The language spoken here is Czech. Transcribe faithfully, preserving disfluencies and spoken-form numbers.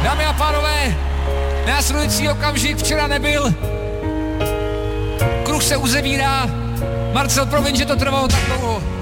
Dámy a pánové, následující okamžik včera nebyl. Kruh se uzavírá. Marcel, promiň, že to trvalo tak dlouho.